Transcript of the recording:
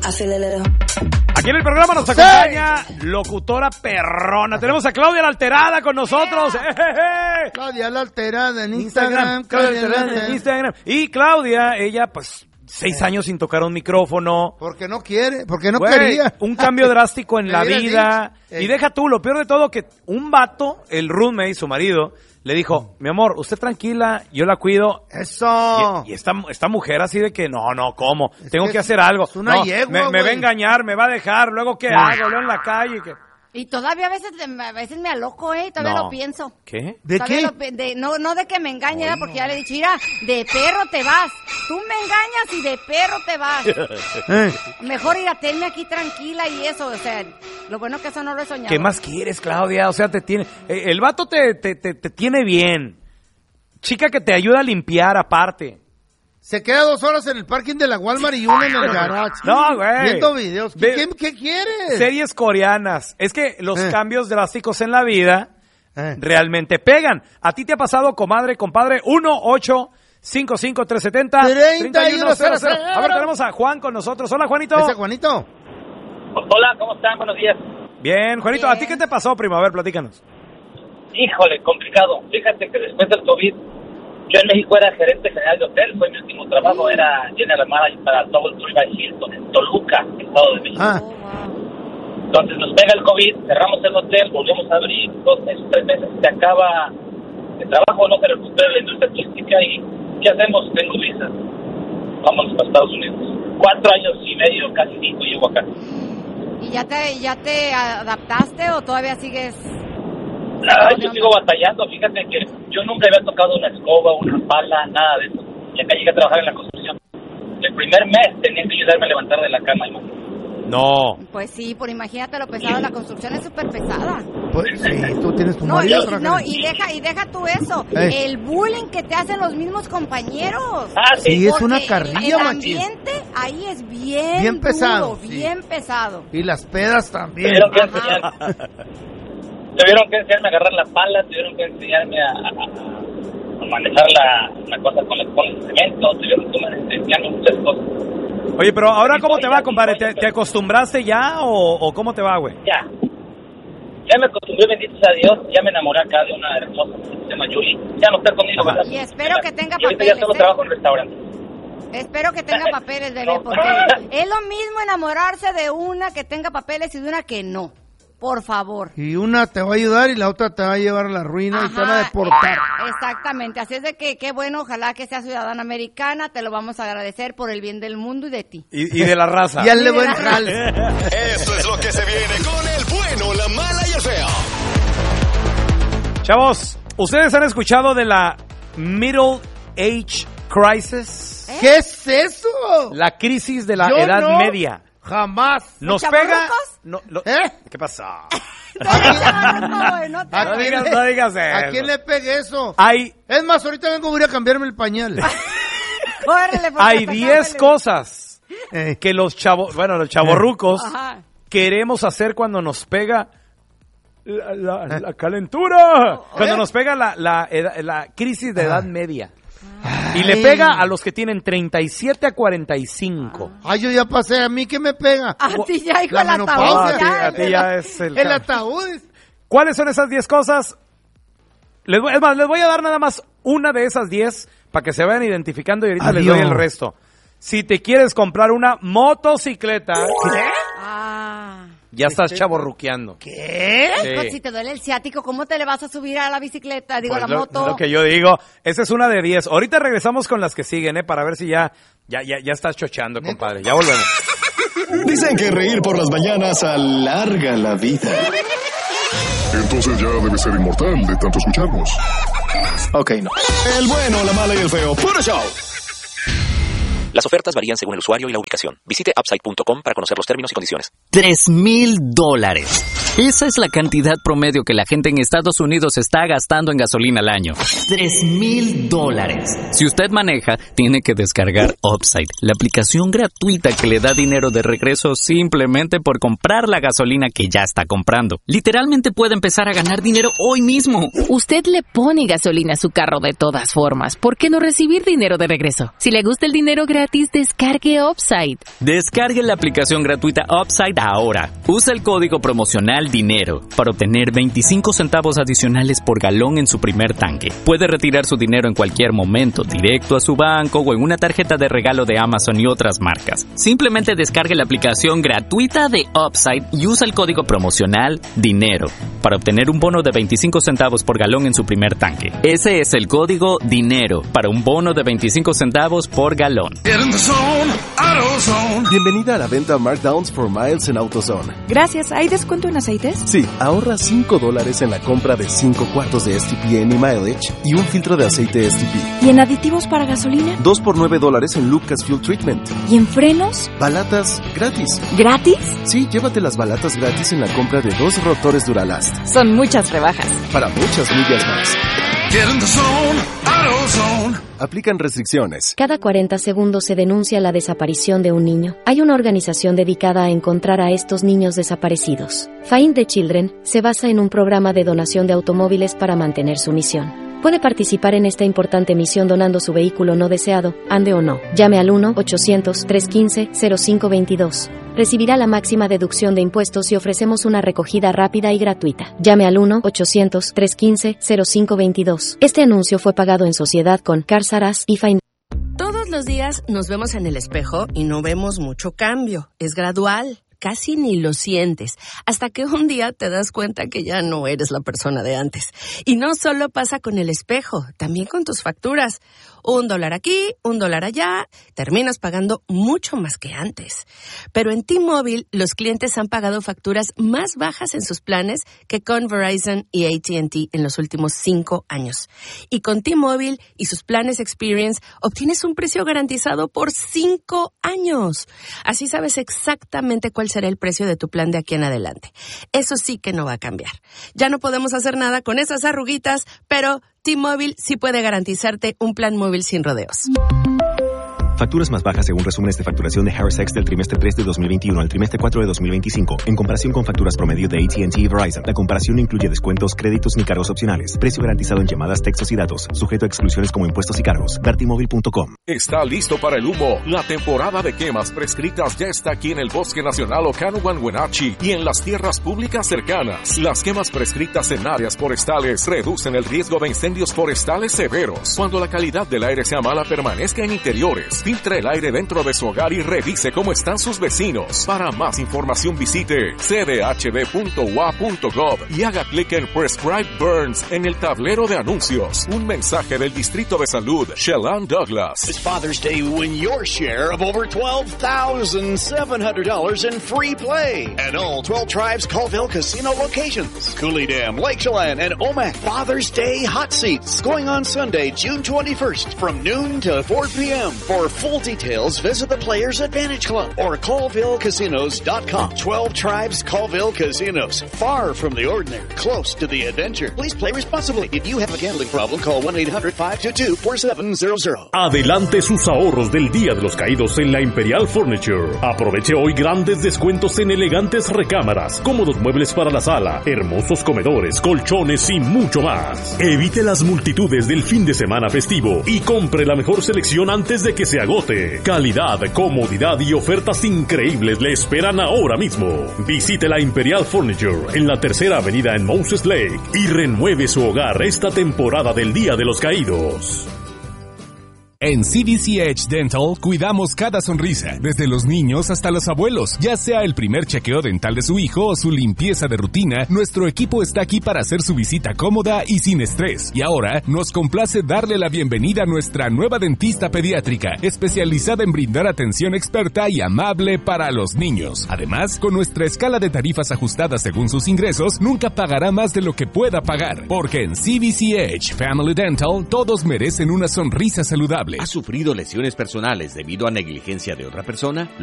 Aquí en el programa nos acompaña locutora perrona. Tenemos a Claudia la Alterada con nosotros. Claudia la Alterada en Instagram. Claudia la Alterada en Instagram. Y Claudia, ella pues 6 años sin tocar un micrófono. Porque no quiere, porque no quería. Un cambio drástico en la vida. Y deja tú, lo peor de todo, que un vato, el roommate, su marido, le dijo, mi amor, usted tranquila, yo la cuido. ¡Eso! Y esta mujer así de que, no, ¿cómo? Tengo que hacer algo. Es una yegua, me va a engañar, me va a dejar, luego ¿qué hago? Leo en la calle. Y todavía a veces me aloco, todavía lo pienso. ¿Qué? ¿De qué? No de que me engañe, porque ya le he dicho, mira, de perro te vas. Tú me engañas y de perro te vas. Mejor ir a tenme aquí tranquila y eso, o sea, lo bueno que eso no lo he soñado. ¿Qué más quieres, Claudia? O sea, te tiene, el vato te tiene bien. Chica que te ayuda a limpiar aparte. Se queda 2 horas en el parking de la Walmart y 1 en el garage. No, güey. Viendo videos. ¿Qué quieres? Series coreanas. Es que los cambios drásticos en la vida realmente pegan. ¿A ti te ha pasado, comadre, compadre? 1-855-370-3100. A ver, tenemos a Juan con nosotros. Hola, Juanito. ¿Ese Juanito? Hola, ¿cómo están? Buenos días. Bien, Juanito. Bien. ¿A ti qué te pasó, primo? A ver, platícanos. Híjole, complicado. Fíjate que después del COVID, yo en México era gerente general de hotel. Fue mi último trabajo, era general manager para Double Tree by Hilton en Toluca, Estado de México. Entonces nos pega el COVID, cerramos el hotel, volvemos a abrir, 2 meses, 3 meses, se acaba el trabajo, no se recupera la industria turística y ¿qué hacemos? Tengo visa. Vámonos para Estados Unidos. 4 años y medio, casi 5 llevo acá. ¿Y ya te adaptaste o todavía sigues? Yo sigo batallando, fíjate que yo nunca había tocado una escoba, una pala, nada de eso. Y acá llegué a trabajar en la construcción. El primer mes tenían que ayudarme a levantar de la cama, imagínate. No. Pues sí, por imagínate lo pesado, la construcción es súper pesada. Pues sí, tú tienes tu No, marido. y deja tú eso, el bullying que te hacen los mismos compañeros. Sí, es Porque una carrilla, el machín. ambiente ahí es bien pesado, duro, bien pesado. Y las pedas también. Tuvieron que enseñarme a agarrar la pala, tuvieron que enseñarme a manejar una cosa con el cemento, tuvieron que enseñarme muchas cosas. Oye, pero ahora ¿cómo te va, compadre? ¿Te acostumbraste ya o cómo te va, güey? Ya me acostumbré, bendito sea Dios, ya me enamoré acá de una hermosa que se llama Julie. Ya no está conmigo, ¿verdad? Y espero que tenga y ahorita papeles. ya solo trabajo en restaurantes. Espero que tenga papeles, bebé, porque es lo mismo enamorarse de una que tenga papeles y de una que no. Por favor. Y una te va a ayudar y la otra te va a llevar a la ruina y te van a deportar. Exactamente. Así es de que qué bueno, ojalá que sea ciudadana americana. Te lo vamos a agradecer por el bien del mundo y de ti. Y de la raza. Y hazle buen jale. Esto es lo que se viene con el bueno, la mala y el feo. Chavos, ¿ustedes han escuchado de la Middle Age Crisis? ¿Qué es eso? La crisis de la edad media. Jamás. Nos pega. ¿Qué pasa? No digas eso. ¿A quién le pegue eso? Hay. Es más, ahorita vengo a ir a cambiarme el pañal. Hay 10 cosas que los chavorrucos queremos hacer cuando nos pega la calentura. Cuando nos pega la crisis de edad media. Y le pega a los que tienen 37 a 45. Ay, yo ya pasé. ¿A mí qué me pega? A ti ya, hijo, la el menopausia. ataúd. A ti ya es el ataúd. ¿Cuáles son esas 10 cosas? Les voy a dar nada más una de esas 10 para que se vayan identificando y ahorita les doy el resto. Si te quieres comprar una motocicleta, ya estás chavorruqueando. ¿Qué? Sí. Pues si te duele el ciático, ¿cómo te le vas a subir a la bicicleta? Digo, Pues a la moto. Lo que yo digo, esa es una de 10. Ahorita regresamos con las que siguen, para ver si ya estás chochando, compadre. Ya volvemos. Dicen que reír por las mañanas alarga la vida. Entonces ya debe ser inmortal de tanto escucharnos. Ok, no. El bueno, la mala y el feo. ¡Puro show! Las ofertas varían según el usuario y la ubicación. Visite upside.com para conocer los términos y condiciones. $3,000. Esa es la cantidad promedio que la gente en Estados Unidos está gastando en gasolina al año. $3,000. Si usted maneja, tiene que descargar Upside, la aplicación gratuita que le da dinero de regreso simplemente por comprar la gasolina que ya está comprando. Literalmente puede empezar a ganar dinero hoy mismo. Usted le pone gasolina a su carro de todas formas. ¿Por qué no recibir dinero de regreso? Si le gusta el dinero gratis, gratis, descargue Upside. Descargue la aplicación gratuita Upside ahora. Usa el código promocional DINERO para obtener 25 centavos adicionales por galón en su primer tanque. Puede retirar su dinero en cualquier momento, directo a su banco o en una tarjeta de regalo de Amazon y otras marcas. Simplemente descargue la aplicación gratuita de Upside y usa el código promocional DINERO para obtener un bono de 25 centavos por galón en su primer tanque. Ese es el código DINERO para un bono de 25 centavos por galón. Bienvenida a la venta Markdowns for Miles en AutoZone. Gracias. ¿Hay descuento en aceites? Sí, ahorra $5 en la compra de 5 cuartos de STP Any Mileage y un filtro de aceite STP. ¿Y en aditivos para gasolina? 2 por $9 en Lucas Fuel Treatment. ¿Y en frenos? Balatas gratis. ¿Gratis? Sí, llévate las balatas gratis en la compra de 2 rotores Duralast. Son muchas rebajas. Para muchas millas más. Aplican restricciones. Cada 40 segundos se denuncia la desaparición de un niño. Hay una organización dedicada a encontrar a estos niños desaparecidos. Find the Children se basa en un programa de donación de automóviles para mantener su misión. Puede participar en esta importante misión donando su vehículo no deseado, ande o no. Llame al 1-800-315-0522. Recibirá la máxima deducción de impuestos y ofrecemos una recogida rápida y gratuita. Llame al 1-800-315-0522. Este anuncio fue pagado en sociedad con Cars R Us y Find. Todos los días nos vemos en el espejo y no vemos mucho cambio. Es gradual. Casi ni lo sientes, hasta que un día te das cuenta que ya no eres la persona de antes. Y no solo pasa con el espejo, también con tus facturas. $1 aquí, $1 allá, terminas pagando mucho más que antes. Pero en T-Mobile, los clientes han pagado facturas más bajas en sus planes que con Verizon y AT&T en los últimos 5 años. Y con T-Mobile y sus planes Experience, obtienes un precio garantizado por 5 años. Así sabes exactamente cuál será el precio de tu plan de aquí en adelante. Eso sí que no va a cambiar. Ya no podemos hacer nada con esas arruguitas, pero T-Mobile sí puede garantizarte un plan móvil sin rodeos. Facturas más bajas según resúmenes de facturación de Harris X del trimestre 3 de 2021 al trimestre 4 de 2025, en comparación con facturas promedio de AT&T y Verizon. La comparación no incluye descuentos, créditos ni cargos opcionales. Precio garantizado en llamadas, textos y datos, sujeto a exclusiones como impuestos y cargos. Vertimóvil.com. Está listo para el humo. La temporada de quemas prescritas ya está aquí en el Bosque Nacional Okanogan Wenatchee y en las tierras públicas cercanas. Las quemas prescritas en áreas forestales reducen el riesgo de incendios forestales severos. Cuando la calidad del aire sea mala, permanezca en interiores. Filtre el aire dentro de su hogar y revise cómo están sus vecinos. Para más información visite cdhd.wa.gov y haga clic en Prescribe Burns en el tablero de anuncios. Un mensaje del Distrito de Salud, Shellan Douglas. This Father's Day, win your share of over $12,700 in free play at all 12 Tribes Colville Casino locations. Cooley Dam, Lake Chelan, and Omak. Father's Day hot seats going on Sunday, June 21st from noon to 4 p.m. For full details, visit the Players Advantage Club or ColvilleCasinos.com. 12 Tribes Colville Casinos. Far from the ordinary, close to the adventure. Please play responsibly. If you have a gambling problem, call 1-800-522-4700. Adelante sus ahorros del Día de los Caídos en la Imperial Furniture. Aproveche hoy grandes descuentos en elegantes recámaras, cómodos muebles para la sala, hermosos comedores, colchones y mucho más. Evite las multitudes del fin de semana festivo y compre la mejor selección antes de que se agote. Calidad, comodidad y ofertas increíbles le esperan ahora mismo. Visite la Imperial Furniture en la 3ª Avenida en Moses Lake y renueve su hogar esta temporada del Día de los Caídos. En CVC Edge Dental cuidamos cada sonrisa, desde los niños hasta los abuelos. Ya sea el primer chequeo dental de su hijo o su limpieza de rutina, nuestro equipo está aquí para hacer su visita cómoda y sin estrés. Y ahora nos complace darle la bienvenida a nuestra nueva dentista pediátrica, especializada en brindar atención experta y amable para los niños. Además, con nuestra escala de tarifas ajustadas según sus ingresos, nunca pagará más de lo que pueda pagar. Porque en CVC Edge Family Dental todos merecen una sonrisa saludable. ¿Has sufrido lesiones personales debido a negligencia de otra persona?